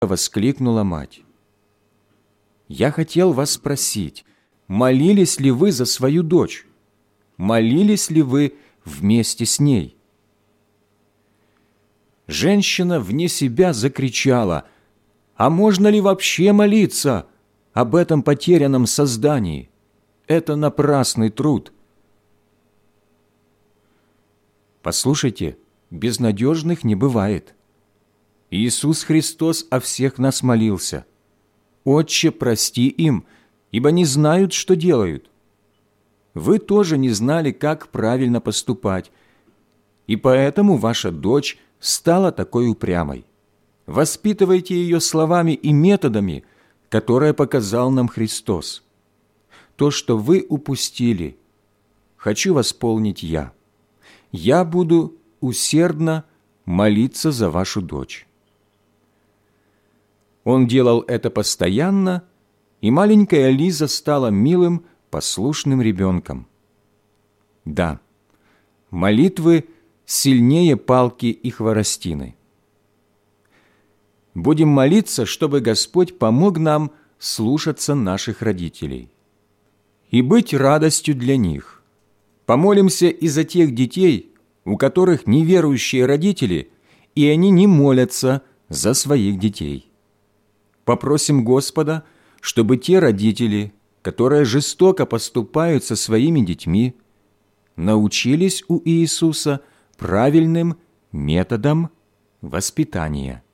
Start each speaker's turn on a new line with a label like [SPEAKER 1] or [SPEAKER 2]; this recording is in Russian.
[SPEAKER 1] воскликнула мать. «Я хотел вас спросить, молились ли вы за свою дочь? Молились ли вы вместе с ней?» Женщина вне себя закричала: «А можно ли вообще молиться об этом потерянном создании? Это напрасный труд». Послушайте, безнадежных не бывает. Иисус Христос о всех нас молился: «Отче, прости им, ибо не знают, что делают». Вы тоже не знали, как правильно поступать, и поэтому ваша дочь стала такой упрямой. Воспитывайте ее словами и методами, которые показал нам Христос. То, что вы упустили, хочу восполнить я. Я буду усердно молиться за вашу дочь». Он делал это постоянно, и маленькая Лиза стала милым, послушным ребенком. Да, молитвы сильнее палки и хворостины. Будем молиться, чтобы Господь помог нам слушаться наших родителей и быть радостью для них. Помолимся и за тех детей, у которых неверующие родители, и они не молятся за своих детей. Попросим Господа, чтобы те родители, которые жестоко поступают со своими детьми, научились у Иисуса правильным методам воспитания.